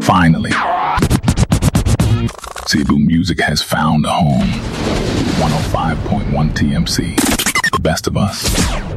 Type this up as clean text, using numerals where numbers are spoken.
Finally, Cebu music has found a home. 105.1 TMC. The best of us.